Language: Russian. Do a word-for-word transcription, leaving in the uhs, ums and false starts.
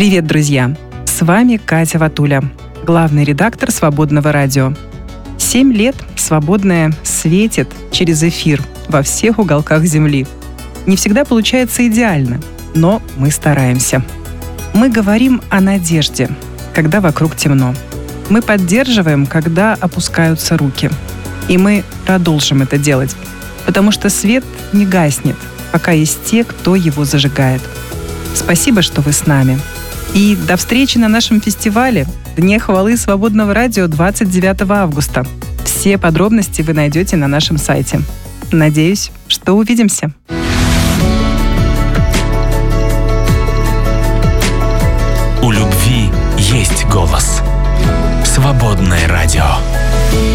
Привет, друзья! С вами Катя Ватуля, главный редактор «Свободного радио». Семь лет «Свободное» светит через эфир во всех уголках Земли. Не всегда получается идеально, но мы стараемся. Мы говорим о надежде, когда вокруг темно. Мы поддерживаем, когда опускаются руки. И мы продолжим это делать, потому что свет не гаснет, пока есть те, кто его зажигает. Спасибо, что вы с нами. И до встречи на нашем фестивале «Дне хвалы Свободного радио» двадцать девятого августа. Все подробности вы найдете на нашем сайте. Надеюсь, что увидимся. У любви есть голос. Свободное радио.